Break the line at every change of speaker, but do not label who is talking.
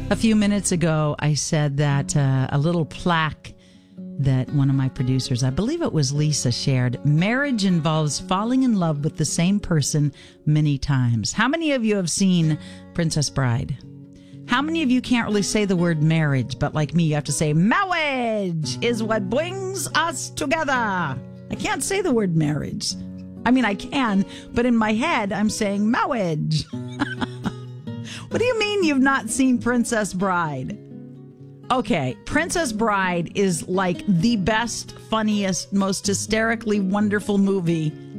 A few minutes ago, I said that a little plaque that one of my producers, I believe it was Lisa, shared. Marriage involves falling in love with the same person many times. How many of you have seen Princess Bride? How many of you can't really say the word marriage, but like me, you have to say, marriage is what brings us together. I can't say the word marriage. I mean, I can, but in my head, I'm saying marriage. What do you mean you've not seen Princess Bride? Okay, Princess Bride is like the best, funniest, most hysterically wonderful movie